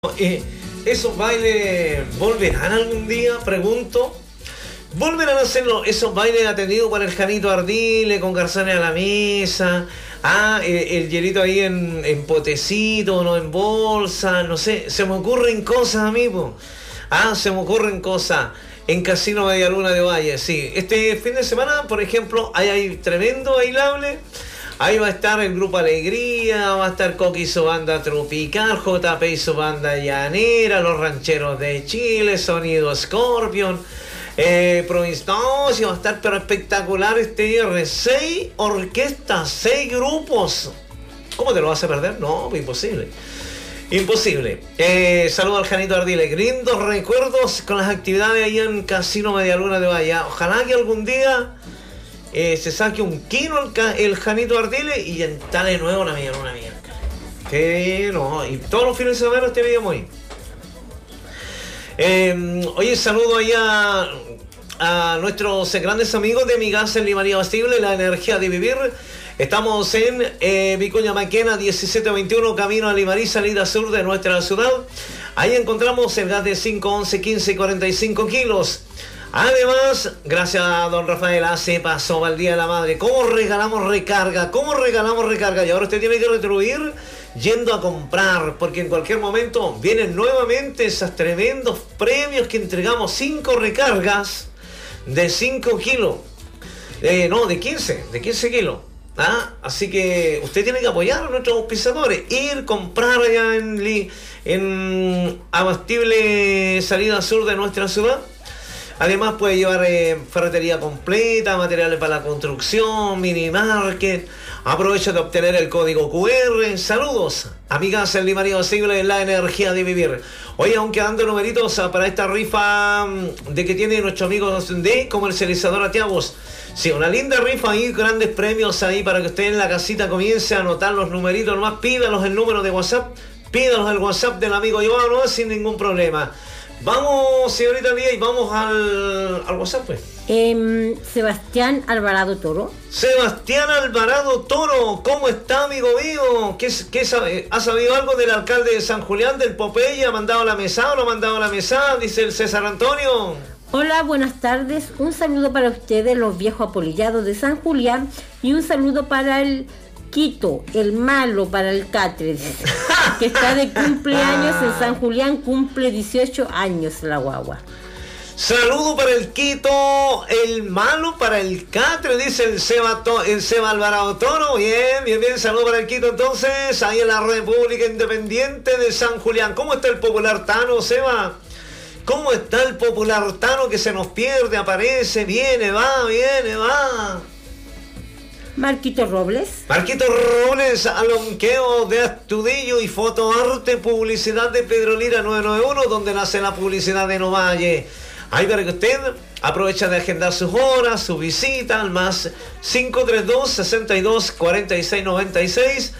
¿Esos bailes volverán algún día? Pregunto. ¿Volverán a hacerlo esos bailes atendidos por el Janito Ardile con garzones a la mesa? El hielito ahí en potecito, no en bolsa, no sé. Se me ocurren cosas, amigo. Se me ocurren cosas. En Casino Medialuna de Valle, sí. Este fin de semana, por ejemplo, hay tremendo bailable. Ahí va a estar el Grupo Alegría, va a estar Coqui y su banda Tropical, JP y su banda Llanera, Los Rancheros de Chile, Sonido Scorpion, Provincia. No, sí va a estar pero espectacular este viernes. 6 orquestas, 6 grupos. ¿Cómo te lo vas a perder? No, imposible. Imposible. Saludo al Janito Ardile. Lindos recuerdos con las actividades ahí en Casino Medialuna de Valle. Ojalá que algún día se saque un kilo el Janito Ardile y instale de nuevo la Medialuna mierda. Que no, y todos los fines de semana este video muy. Oye, saludo ahí a nuestros grandes amigos de Mi Gas en Limaría Bastible, la energía de vivir. Estamos en Vicuña Maquena 1721, camino a Limarí, salida sur de nuestra ciudad. Ahí encontramos el gas de 5, 11, 15 y 45 kilos. Además, gracias a don Rafael, se pasó al Día de la Madre. ¿Cómo regalamos recarga? ¿Cómo regalamos recarga? Y ahora usted tiene que retribuir yendo a comprar, porque en cualquier momento vienen nuevamente esos tremendos premios que entregamos. 5 recargas de 5 kilos. No, de 15 kilos. Así que usted tiene que apoyar a nuestros auspiciadores, ir, comprar allá en Abastible, salida sur de nuestra ciudad. Además puede llevar ferretería completa, materiales para la construcción, mini market. Aprovecha de obtener el código QR. Saludos, amigas en Limaría Bastible, la energía de vivir. Hoy aún quedando numeritos para esta rifa de que tiene nuestro amigo de Comercializadora Tiagos. Sí, una linda rifa ahí, grandes premios ahí para que usted en la casita comience a anotar los numeritos. Nomás pídalos el número de WhatsApp, pídalos el WhatsApp del amigo Joao, sin ningún problema. Vamos, señorita Lía, y vamos al WhatsApp, pues. Sebastián Alvarado Toro. Sebastián Alvarado Toro, ¿cómo está, amigo mío? ¿Qué sabe? ¿Ha sabido algo del alcalde de San Julián, del Popeye? ¿Ha mandado la mesa o no ha mandado la mesa? Dice el César Antonio. Hola, buenas tardes. Un saludo para ustedes, los viejos apolillados de San Julián, y un saludo para el Quito, el malo, para el Catre, que está de cumpleaños en San Julián, cumple 18 años la guagua. Saludo para el Quito, el malo para el Catre, dice el Seba Alvarado Toro. Bien, saludo para el Quito entonces, ahí en la República Independiente de San Julián. ¿Cómo está el popular Tano, Seba? ¿Cómo está el popular Tano que se nos pierde, aparece, viene, va? Marquito Robles, alonqueo de Astudillo y fotoarte, publicidad de Pedro Lira 991, donde nace la publicidad de Novalle. Ahí para que usted aprovecha de agendar sus horas, su visita al más 532-62-46-96,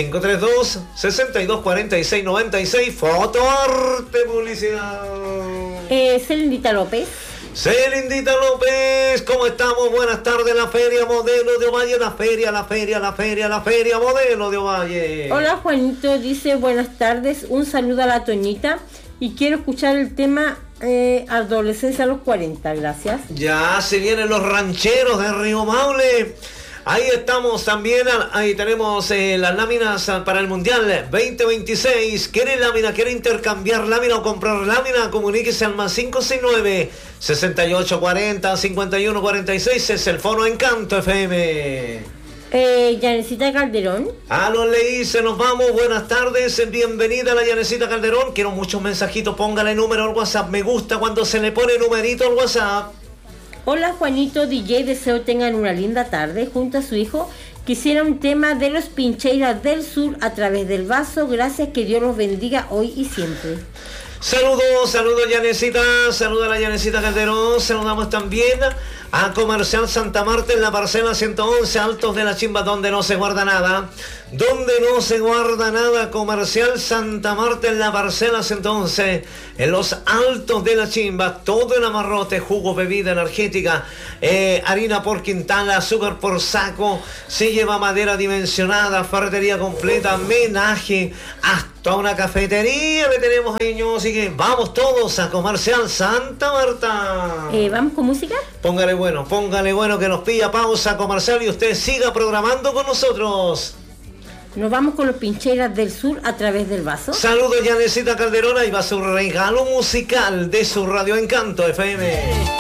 532-62-46-96, fotoarte, publicidad. Celindita López. Celindita López, ¿cómo estamos? Buenas tardes, la Feria Modelo de Ovalle, la Feria Modelo de Ovalle. Hola, Juanito, dice buenas tardes, un saludo a la Toñita y quiero escuchar el tema Adolescencia a los 40, gracias. Ya se vienen los rancheros de Río Maule. Ahí estamos también, ahí tenemos las láminas para el Mundial 2026. ¿Quiere lámina? ¿Quiere intercambiar lámina o comprar lámina? Comuníquese al más 569-6840-5146. Es el Fono Encanto FM. Yanecita Calderón. Lo leí, se nos vamos. Buenas tardes, bienvenida a la Yanecita Calderón. Quiero muchos mensajitos, póngale número al WhatsApp. Me gusta cuando se le pone numerito al WhatsApp. Hola, Juanito DJ, deseo tengan una linda tarde junto a su hijo. Quisiera un tema de los Pincheiras del Sur a través del vaso. Gracias, que Dios los bendiga hoy y siempre. Saludos Yanecita, saluda a la Yanecita Calderón. Saludamos también a Comercial Santa Marta en la parcela 111, Altos de la Chimba, donde no se guarda nada. Comercial Santa Marta en la parcela 111, en los Altos de la Chimba, todo el amarrote, jugo, bebida energética, harina por quintal, azúcar por saco, se lleva madera dimensionada, ferretería completa, menaje, hasta Toda una cafetería le tenemos ahí, así que vamos todos a Comercial Santa Marta. ¿Vamos con música? Póngale bueno que nos pilla pausa comercial y usted siga programando con nosotros. Nos vamos con los Pincheras del Sur a través del vaso. Saludos, Yanecita Calderona, y va a ser un regalo musical de su Radio Encanto FM.